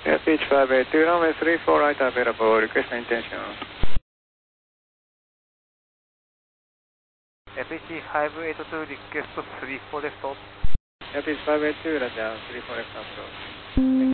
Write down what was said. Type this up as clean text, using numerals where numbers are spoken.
Beach 582, runway 34 right available, request intention. Beach 582 request 34 left. Beach 582, Roger, 34 left approach.